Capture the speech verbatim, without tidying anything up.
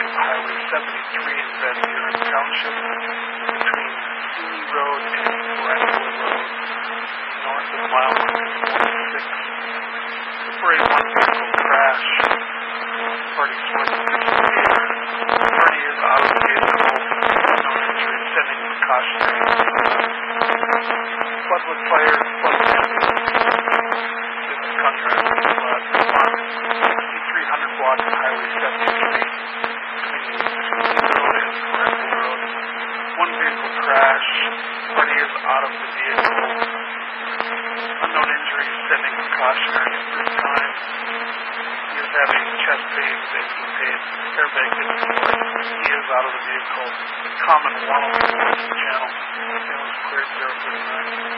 Highway seventy-three in Van Buren Township between Simi Road and Brentwood Road, north of mile forty-six. Reported one vehicle crash. Party source investigator. Party is out of the vehicle. No injury, sending precautionary. Floodwood Fire, flood management. Business contract with flood response. sixty-three hundred block of Highway seventy-three between Simi Road and Brentwood Road. One vehicle crash. Party is out of the vehicle. Unknown injuries, sending precautionary at this time. He is having chest pain, aching pain, airbag deployed. He is out of the vehicle. Common one oh four channel. Channel is cleared zero thirty-nine.